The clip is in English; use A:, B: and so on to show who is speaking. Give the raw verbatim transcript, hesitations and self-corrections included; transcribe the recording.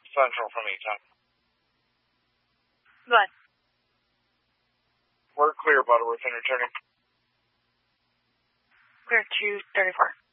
A: Central from eight ten.
B: Go ahead.
A: We're clear, Butterworth, and returning.
B: Clear two thirty-four.